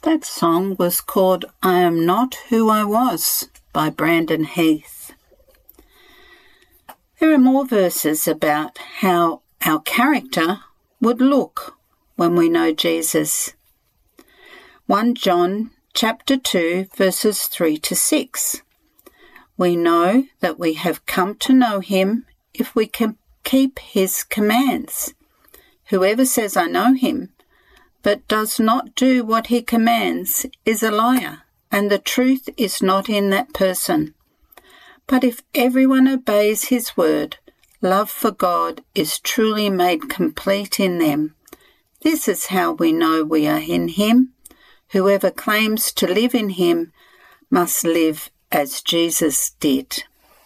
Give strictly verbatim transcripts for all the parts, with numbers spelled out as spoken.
That song was called I Am Not Who I Was by Brandon Heath. There are more verses about how our character would look when we know Jesus. First John chapter two verses three to six. We know that we have come to know him if we can keep his commands. Whoever says I know him, but does not do what he commands, is a liar, and the truth is not in that person. But if everyone obeys his word, love for God is truly made complete in them. This is how we know we are in him. Whoever claims to live in him must live as Jesus did.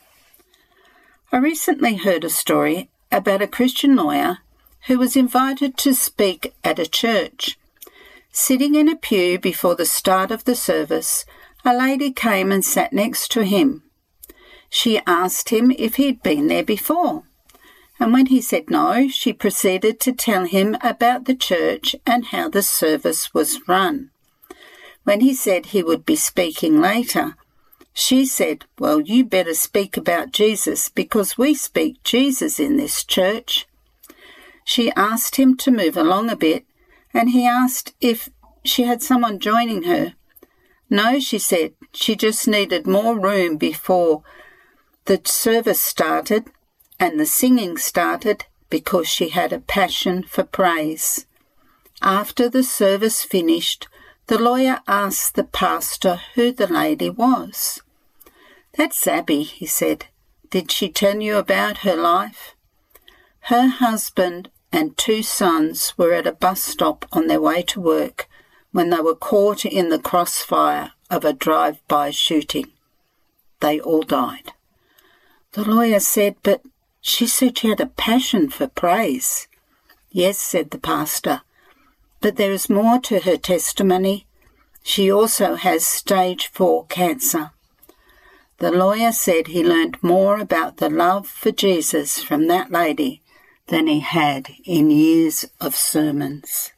I recently heard a story about a Christian lawyer who was invited to speak at a church. Sitting in a pew before the start of the service, a lady came and sat next to him. She asked him if he'd been there before, and when he said no, she proceeded to tell him about the church and how the service was run. When he said he would be speaking later, she said, "Well, you better speak about Jesus because we speak Jesus in this church." She asked him to move along a bit, and he asked if she had someone joining her. No, she said, she just needed more room before the service started and the singing started because she had a passion for praise. After the service finished, the lawyer asked the pastor who the lady was. "That's Abby," he said. "Did she tell you about her life?" Her husband and two sons were at a bus stop on their way to work when they were caught in the crossfire of a drive-by shooting. They all died. The lawyer said, "But she said she had a passion for praise." "Yes," said the pastor, "but there is more to her testimony. She also has stage four cancer." The lawyer said he learned more about the love for Jesus from that lady than he had in years of sermons.